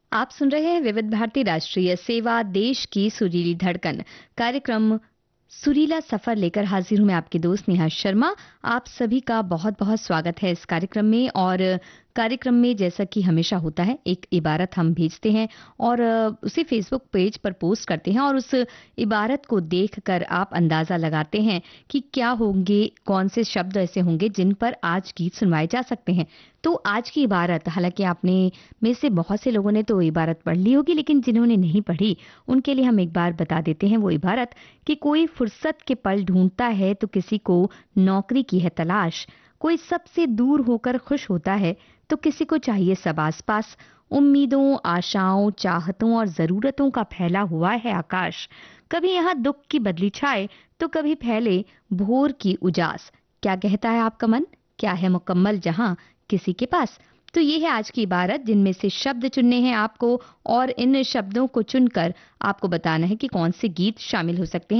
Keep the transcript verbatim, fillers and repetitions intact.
आप सुन रहे हैं विविध भारती राष्ट्रीय सेवा, देश की सुरीली धड़कन। कार्यक्रम सुरीला सफर लेकर हाजिर हूं मैं, आपकी दोस्त नेहा शर्मा। आप सभी का बहुत बहुत स्वागत है इस कार्यक्रम में। और कार्यक्रम में जैसा कि हमेशा होता है, एक इबारत हम भेजते हैं और उसे फेसबुक पेज पर पोस्ट करते हैं और उस इबारत को देखकर आप अंदाजा लगाते हैं कि क्या होंगे, कौन से शब्द ऐसे होंगे जिन पर आज गीत सुनवाए जा सकते हैं। तो आज की इबारत, हालांकि आपने में से बहुत से लोगों ने तो इबारत पढ़ ली होगी, लेकिन जिन्होंने नहीं पढ़ी उनके लिए हम एक बार बता देते हैं वो इबारत कि कोई फुर्सत के पल ढूंढता है तो किसी को नौकरी की है तलाश। कोई सबसे दूर होकर खुश होता है तो किसी को चाहिए सब आसपास। उम्मीदों, आशाओं, चाहतों और जरूरतों का फैला हुआ है आकाश। कभी यहाँ दुख की बदली छाए तो कभी फैले भोर की उजास। क्या कहता है आपका मन? क्या है मुकम्मल जहां किसी के पास? तो ये है आज की इबारत, जिनमें से शब्द चुनने हैं आपको और इन शब्दों को चुनकर आपको बताना है कि कौन से गीत शामिल हो सकते हैं।